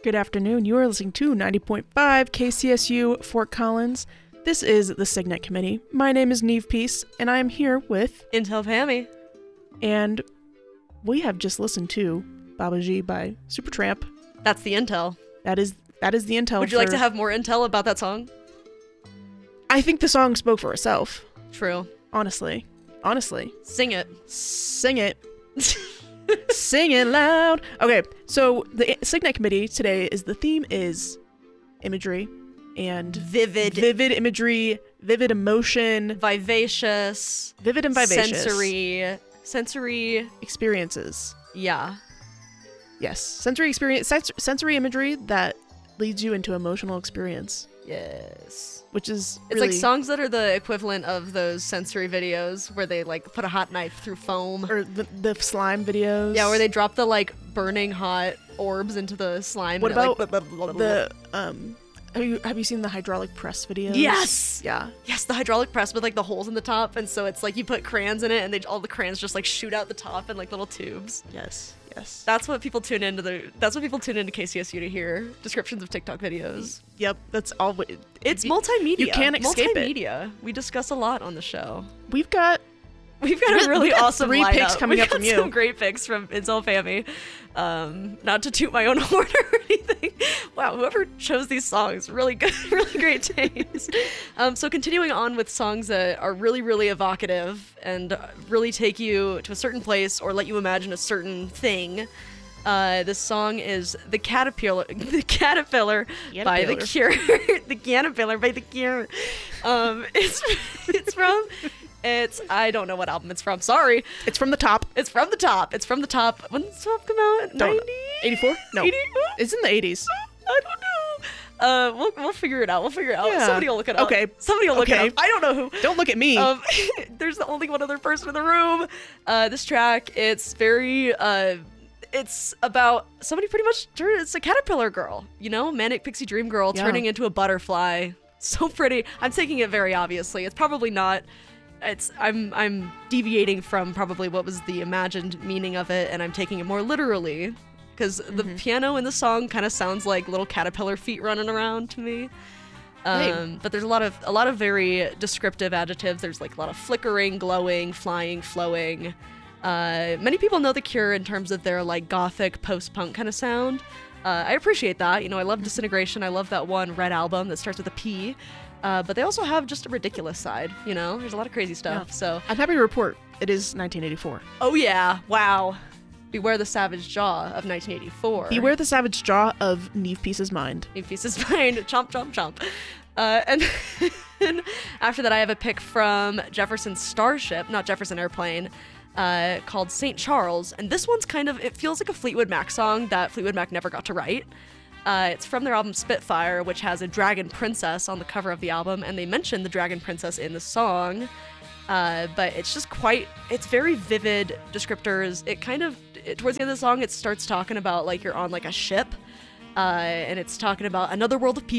Good afternoon. You are listening to 90.5 KCSU Fort Collins. This is the Signet Committee. My name is Neve Peace, and I am here with Intel Pammy. And we have just listened to Baba G by Supertramp. That's the intel. That is the intel. Would you like to have more intel about that song? I think the song spoke for itself. True. Honestly. Sing it. Sing it. Sing it loud. Okay, so the Signet Committee today is the theme is imagery and Vivid imagery, vivid emotion, vivacious, vivid and vivacious, sensory experiences. Yeah. Yes, sensory imagery that leads you into emotional experience. Yes. Which is It's really, like songs that are the equivalent of those sensory videos where they like put a hot knife through foam. or the slime videos. Yeah, where they drop the like burning hot orbs into the slime. What and it, about like, blah, blah, blah, blah, the have you seen the hydraulic press videos? Yes. Yeah. Yes, the hydraulic press with like the holes in the top, and so it's like you put crayons in it, and all the crayons just like shoot out the top in like little tubes. Yes. That's what people tune into KCSU to hear descriptions of TikTok videos. Yep. That's all. It's multimedia. You can't escape it. Multimedia. We discuss a lot on the show. We've got a really awesome 3 picks lineup. coming We've up from got you. Some great picks from Intel Pammy. Not to toot my own horn or anything. Wow, whoever chose these songs, really good, really great taste. So continuing on with songs that are really, really evocative and really take you to a certain place or let you imagine a certain thing. This song is The Caterpillar by The Cure. The Caterpillar by The Cure. I don't know what album it's from. Sorry. It's from the top. It's from the top. When did this album come out? 90? 84? No. 80? It's in the 80s. I don't know. We'll figure it out. Yeah. Somebody will look it up. Okay. Somebody will look it up. I don't know who. Don't look at me. There's only one other person in the room. This track, it's very, it's about somebody it's a caterpillar girl, manic pixie dream girl turning into a butterfly. So pretty. I'm taking it very obviously. It's probably not. I'm deviating from probably what was the imagined meaning of it, and I'm taking it more literally. Because the piano in the song kind of sounds like little caterpillar feet running around to me. But there's a lot of very descriptive adjectives. There's like a lot of flickering, glowing, flying, flowing. Many people know The Cure in terms of their like gothic post-punk kind of sound. I appreciate that. I love Disintegration. I love that one Red album that starts with a P. But they also have just a ridiculous side. There's a lot of crazy stuff. Yeah. So I'm happy to report it is 1984. Oh yeah! Wow. Beware the Savage Jaw of 1984. Beware the Savage Jaw of Neve Peace's mind. Neve Peace's mind. Chomp, chomp, chomp. And after that, I have a pick from Jefferson Starship, not Jefferson Airplane, called St. Charles. And this one's it feels like a Fleetwood Mac song that Fleetwood Mac never got to write. It's from their album Spitfire, which has a dragon princess on the cover of the album, and they mention the dragon princess in the song. But it's just it's very vivid descriptors. Towards the end of the song, it starts talking about like you're on like a ship, and it's talking about another world of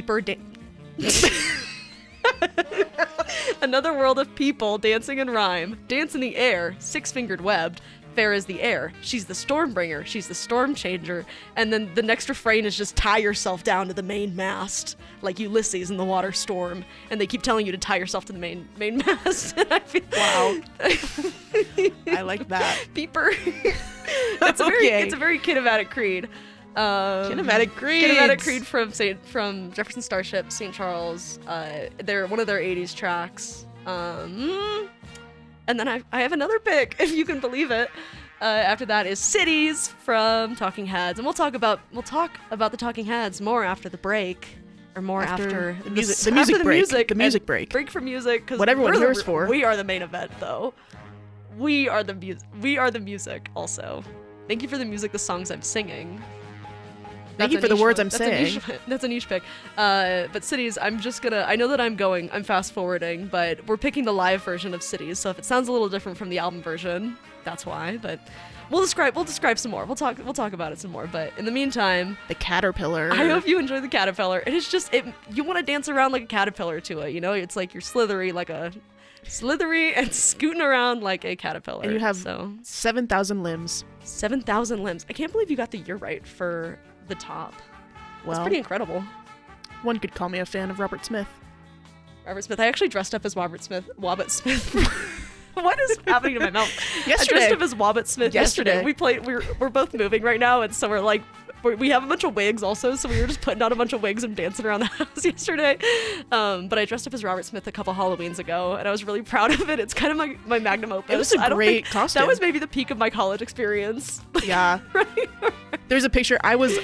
another world of people dancing in rhyme, dance in the air, 6-fingered webbed. Fair as the air. She's the stormbringer. She's the storm changer. And then the next refrain is just tie yourself down to the main mast, like Ulysses in the water storm. And they keep telling you to tie yourself to the main mast. And I feel, wow. I like that. Peeper. It's a very Kinematic Creed. Kinematic Creed from Jefferson Starship, St. Charles. They're one of their 80s tracks. And then I have another pick, if you can believe it. After that is Cities from Talking Heads, and we'll talk about the Talking Heads more after the break, or more after the music break. Break for music, because what everyone here's for. We are the main event, though. We are the music. Also, thank you for the music. The songs I'm singing. Thank you for the words I'm saying. That's a niche pick. But Cities, I know that I'm fast forwarding, but we're picking the live version of Cities, so if it sounds a little different from the album version, that's why. But we'll describe some more. We'll talk about it some more. But in the meantime, the caterpillar. I hope you enjoy the caterpillar. It is just you want to dance around like a caterpillar to it, it's like you're slithery and scooting around like a caterpillar. And you have 7,000 limbs. 7,000 limbs. I can't believe you got the year right for the top. Well, It's pretty incredible. one could call me a fan of Robert Smith. Robert Smith. I actually dressed up as Wobbit Smith. What is happening to my mouth? Yesterday. I dressed up as Wobbit Smith yesterday. We're both moving right now, and so we have a bunch of wigs also, so we were just putting on a bunch of wigs and dancing around the house yesterday. But I dressed up as Robert Smith a couple Halloweens ago, and I was really proud of it. It's kind of my magnum opus. It was a great costume. That was maybe the peak of my college experience. Yeah. Right? There's a picture. I was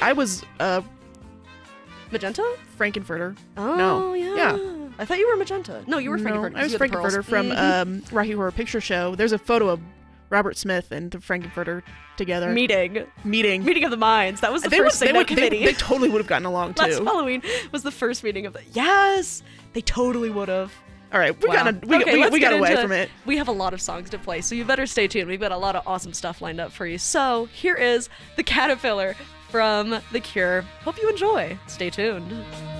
Magenta? Frankenfurter. Oh, No. yeah. Yeah. I thought you were Magenta. No, you were Frankenfurter. I was You had the pearls. Frankenfurter from Rocky Horror Picture Show. There's a photo of Robert Smith and the Frankenfurter together. Meeting of the minds. That was the first Signet committee. They totally would have gotten along too. Last Halloween was the first meeting of the. Yes, they totally would have. All right, we Wow. got Let's away get from it. We have a lot of songs to play, so you better stay tuned. We've got a lot of awesome stuff lined up for you. So here is The Caterpillar from The Cure. Hope you enjoy. Stay tuned.